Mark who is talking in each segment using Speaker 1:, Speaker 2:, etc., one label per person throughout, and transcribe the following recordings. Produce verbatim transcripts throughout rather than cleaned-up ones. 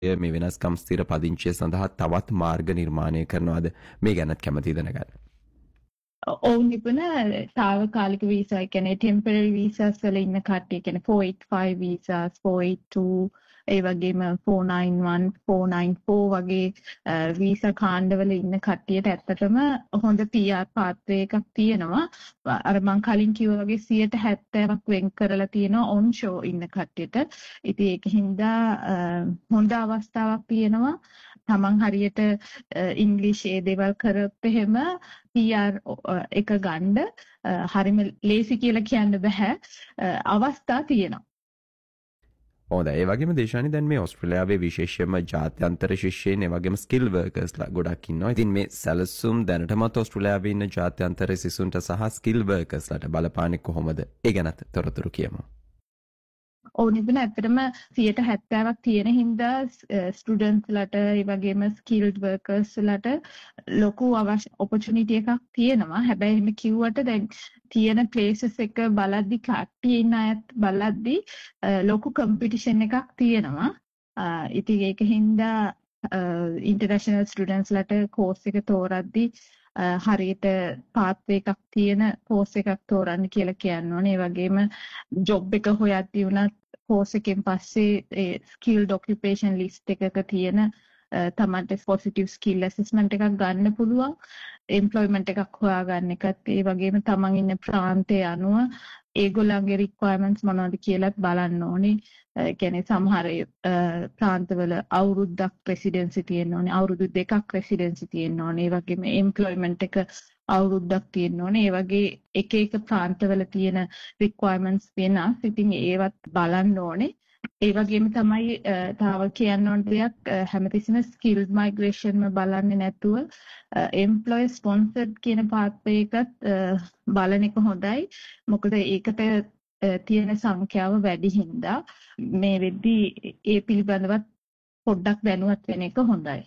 Speaker 1: මේ වෙනස්කම් ස්ථිර පදිංචිය සඳහා තවත් මාර්ග නිර්මාණය කරනවාද? මේ ගැනත් කැමතියි දැනගන්න.
Speaker 2: ඔවුන් නිපුණ තාවකාලික වීසා කියන්නේ ටෙම්පරරි වීසාස් වල ඉන්න කට්ටිය කියන්නේ four eighty-five වීසාස් four eighty-two ඒ වගේම four ninety-one four ninety-four වගේ වීසා කාණ්ඩවල ඉන්න කට්ටියට ඇත්තටම හොඳ P R පාත්‍රය එකක් තියෙනවා. අර මං කලින් කිව්වා වගේ one hundred seventy වෙන් කරලා තියෙනවා ඔන් ෂෝ ඉන්න කට්ටියට. ඉතින් ඒකින්ද හොඳ අවස්ථාවක් තියෙනවා. තමන් හරියට ඉංග්‍රීසි ඒ දේවල් කරොත් එහෙම P R එක ගන්න හරිම ලේසි කියලා කියන්න බෑ. අවස්ථා තියෙනවා.
Speaker 1: හොඳයි. ඒ වගේම දේශානි දැන් මේ ඕස්ට්‍රේලියාවේ විශේෂයෙන්ම ජාත්‍යන්තර ශිෂ්‍යයන් ඒ වගේම ස්කිල් වර්කර්ස්ලා ගොඩක් ඉන්නවා. ඉතින් මේ සැලසුම් දැනටමත් ඕස්ට්‍රේලියාවේ ඉන්න ජාත්‍යන්තර සිසුන්ට සහ ස්කිල් වර්කර්ස්ලාට බලපාන්නේ කොහොමද? ඒ ගැනත් තොරතුරු කියමු.
Speaker 2: ඔව් නිබුණ ඇත්තටම one hundred seventy තියෙන හින්දා ස්ටුඩන්ට්ස්ලාට ඒ වගේම ස්කිල්ඩ් වර්කර්ස්ලාට ලොකු අවශ්‍ය ඔපචුනිටි එකක් තියෙනවා. හැබැයි එහෙම කිව්වට දැන් තියෙන ප්ලේසස් එක බලද්දි කට්ටිය ඉන්න අයත් බලද්දි ලොකු කම්පිටිෂන් එකක් තියෙනවා. ඉතින් ඒක හින්දා ඉන්ටර්නැෂනල් ස්ටුඩන්ට්ස්ලාට කෝස් එක තෝරද්දි හරියට පාත්වේ එකක් තියෙන කෝස් එකක් තෝරන්න කියලා කියන්න ඕනේ. ඒ වගේම ජොබ් එක හොයද්දී උනත් කෝස් එකෙන් පස්සේ ඒ ස්කිල්ඩ් ඔකියුපේෂන් ලිස්ට් එකක තියෙන තමන්ට පොසිටිව් ස්කිල් ඇසස්මන්ට් එකක් ගන්න පුළුවන්. එම්ප්ලොයිමන්ට් එකක් හොයාගන්න එකත් ඒ වගේම තමන් ඉන්න ප්‍රාන්තය අනුව ඒගොල්ලන්ගේ රික්වයර්මන්ට්ස් මොනවද කියලාත් බලන්න ඕනේ. ඒ කියන්නේ සමහර ප්‍රාන්තවල අවුරුද්දක් රෙසිඩෙන්සි තියෙන්න ඕනේ, අවුරුදු දෙකක් රෙසිඩෙන්සි තියෙන්න ඕනේ. ඒ වගේම එම්ප්ලොයිමන්ට් එක අවුරුද්දක් තියෙන්න ඕනේ. ඒ වගේ එක එක ප්‍රාන්තවල තියෙන රික්වයර්මන්ට්ස් වෙනස්. ඉතින් ඒවත් බලන්න ඕනේ. ඒ වගේම තමයි තාම කියන්න ඕන දෙයක් හැමතිස්සෙම ස්කිල් මයිග්‍රේෂන්ම බලන්නේ නැතුව එම්ප්ලොයර් ස්පොන්සර්ඩ් කියන පාත්වේ එකත් බලන එක හොඳයි. මොකද ඒකට තියෙන සංඛ්‍යාව වැඩි හින්දා මේ වෙද්දී ඒ පිළිබඳවත් පොඩ්ඩක් දැනුවත් වෙන එක හොඳයි.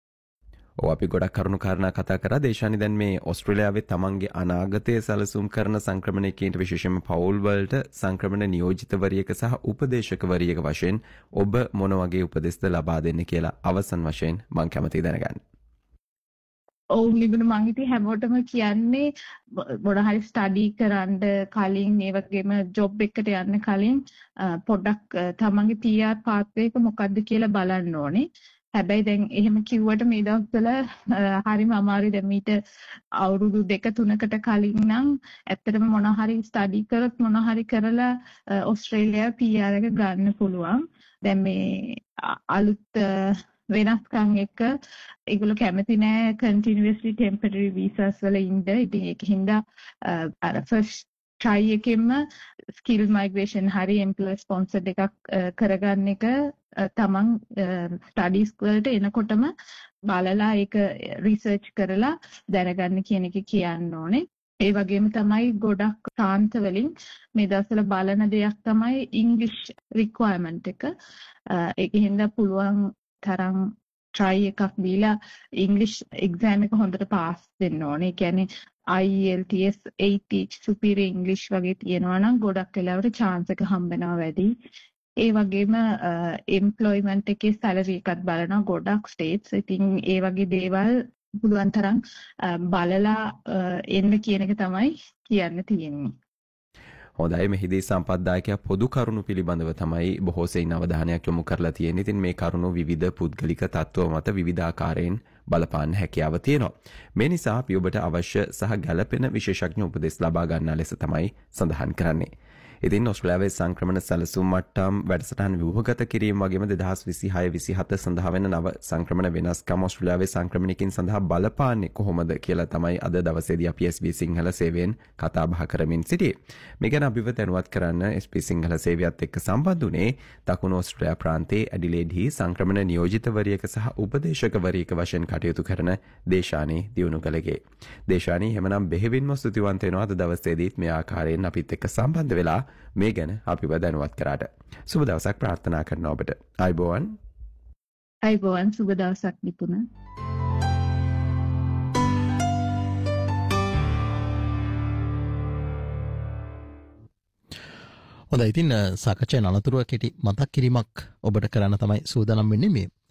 Speaker 1: ඔව් අපි ගොඩක් කරුණු කාරණා කතා කරා. දේශානි දැන් මේ ඕස්ට්‍රේලියාවේ තමන්ගේ අනාගතය සැලසුම් කරන සංක්‍රමණිකයින්ට විශේෂයෙන්ම පවුල් වලට සංක්‍රමණ නියෝජිතවරියක සහ උපදේශකවරියක වශයෙන් ඔබ මොන වගේ උපදෙස්ද ලබා දෙන්නේ කියලා අවසන් වශයෙන් මම කැමතියි දැනගන්න.
Speaker 2: ඔව් නිබුණ මං ඉතින් හැමෝටම කියන්නේ මොන හරි ස්ටඩි කරන්න කලින් ඒ වගේම ජොබ් එකට යන්න කලින් පොඩ්ඩක් තමන්ගේ P R පාත්වේ එක මොකක්ද කියලා බලන්න ඕනේ. හැබැයි දැන් එහෙම කිව්වට මේ දවස්වල හරිම අමාරුයි. දැන් මීට අවුරුදු දෙක තුනකට කලින් නම් ඇත්තටම මොන හරි ස්ටඩි කරොත් මොන හරි කරලා ඕස්ට්‍රේලියාව P R එක ගන්න පුළුවන්. දැන් මේ අලුත් වෙනස්කම් එක ඒගොල්ලෝ කැමති නෑ කන්ටිනියස්ලි ටෙම්පරරි වීසාස් වල ඉන්න. ඉතින් ඒකින්ද අර ෆස්ට් try එකෙන්ම ස්කිල් මයිග්‍රේෂන් හරි එම්ප්ලොයර් ස්පොන්සර්ඩ් එකක් කරගන්න එක තමන් ස්ටඩීස් වලට එනකොටම බලලා ඒක රිසර්ච් කරලා දැනගන්න කියන එක කියන්න ඕනේ. ඒ වගේම තමයි ගොඩක් ප්‍රාන්ත වලින් මේ දවස්වල බලන දෙයක් තමයි ඉංග්‍රීසි රික්වයර්මන්ට් එක. ඒකින්ද පුළුවන් තරම් try එකක් දීලා ඉංග්‍රීසි එක්සෑම් එක හොඳට පාස් වෙන්න ඕනේ. ඒ කියන්නේ I E L T S eighty superior English වගේ තියෙනවා නම් ගොඩක් වෙලාවට chance එක හම්බ වෙනවා වැඩි. ඒ වගේම employment එකේ salary එකත් බලනවා ගොඩක් states. ඉතින් ඒ වගේ දේවල් පුළුවන් තරම් බලලා එන්න කියන එක තමයි කියන්න තියෙන්නේ.
Speaker 1: හොඳයි. මෙහිදී සම්පත්දායකයා පොදු කරුණු පිළිබඳව තමයි බොහෝ සෙයින් අවධානයක් යොමු කරලා තියෙන්නේ. ඉතින් මේ කරුණු විවිධ පුද්ගලික තත්ත්ව මත විවිධාකාරයෙන් බලපාන්න හැකියාව තියෙනවා. මේ නිසා අපි ඔබට අවශ්‍ය සහ ගැළපෙන විශේෂඥ උපදෙස් ලබා ගන්නා ලෙස තමයි සඳහන් කරන්නේ. ඉතින් ඕස්ට්‍රේලියාවේ සංක්‍රමණ සැලසුම් මට්ටම් වැඩසටහන ව්‍යුහගත කිරීම වගේම දෙදහස් විසිහය විසිහත සඳහා වෙන නව සංක්‍රමණ වෙනස්කම් ඕස්ට්‍රේලියාවේ සංක්‍රමණිකින් සඳහා බලපාන්නේ කොහොමද කියලා තමයි අද දවසේදී අපි S B සිංහල සේවයෙන් කතා බහ කරමින් සිටියේ. මේ ගැන අපිව දැනුවත් කරන්න S B සිංහල සේවයත් එක්ක සම්බන්ධ වුණේ දකුණු ඕස්ට්‍රේලියා ප්‍රාන්තයේ ඇඩිලේඩ්හි සංක්‍රමණ නියෝජිතවරියක සහ උපදේශකවරියක වශයෙන් කටයුතු කරන දේශානී දියුණුකලගේ. දේශානී එහෙමනම් බෙහෙවින්ම ස්තුතිවන්ත වෙනවා අද දවසේදීත් මේ ආකාරයෙන් අපිත් එක්ක සම්බන්ධ වෙලා මේ ගැන අපිව දැනුවත් කරාට. සුබ දවසක් ප්‍රාර්ථනා කරනවා ඔබට. අයබෝවන්.
Speaker 2: අයබෝවන් සුබ දවසක් නිපුණ.
Speaker 3: හොඳයි ඉතින් සාකච්ඡාවේ අනතුරුව කෙටි මතක් කිරීමක් ඔබට කරන්න තමයි සූදානම් වෙන්නේ මේ